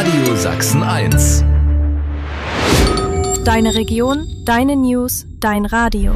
Radio Sachsen 1. Deine Region, deine News, dein Radio.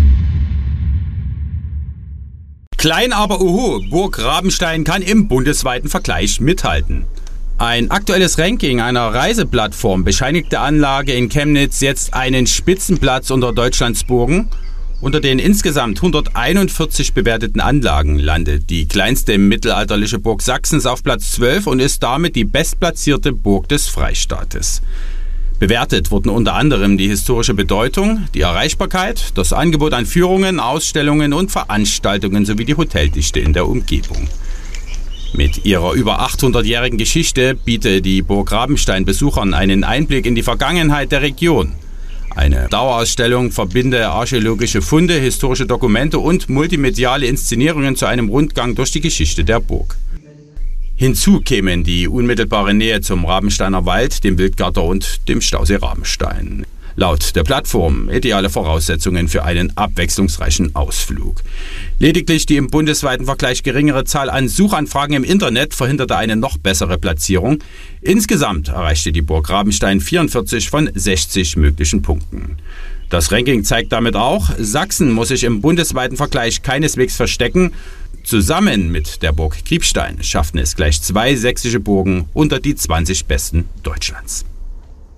Klein aber uhu, Burg Rabenstein kann im bundesweiten Vergleich mithalten. Ein aktuelles Ranking einer Reiseplattform bescheinigt der Anlage in Chemnitz jetzt einen Spitzenplatz unter Deutschlands Burgen. Unter den insgesamt 141 bewerteten Anlagen landet die kleinste mittelalterliche Burg Sachsens auf Platz 12 und ist damit die bestplatzierte Burg des Freistaates. Bewertet wurden unter anderem die historische Bedeutung, die Erreichbarkeit, das Angebot an Führungen, Ausstellungen und Veranstaltungen sowie die Hoteldichte in der Umgebung. Mit ihrer über 800-jährigen Geschichte bietet die Burg Rabenstein Besuchern einen Einblick in die Vergangenheit der Region. Eine Dauerausstellung verbinde archäologische Funde, historische Dokumente und multimediale Inszenierungen zu einem Rundgang durch die Geschichte der Burg. Hinzu kämen die unmittelbare Nähe zum Rabensteiner Wald, dem Wildgatter und dem Stausee Rabenstein. Laut der Plattform ideale Voraussetzungen für einen abwechslungsreichen Ausflug. Lediglich die im bundesweiten Vergleich geringere Zahl an Suchanfragen im Internet verhinderte eine noch bessere Platzierung. Insgesamt erreichte die Burg Rabenstein 44 von 60 möglichen Punkten. Das Ranking zeigt damit auch, Sachsen muss sich im bundesweiten Vergleich keineswegs verstecken. Zusammen mit der Burg Kriebstein schafften es gleich 2 sächsische Burgen unter die 20 besten Deutschlands.